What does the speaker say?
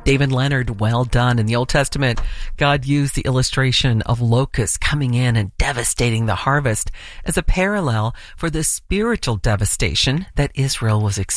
David Leonard, well done. In the Old Testament, God used the illustration of locusts coming in and devastating the harvest as a parallel for the spiritual devastation that Israel was experiencing.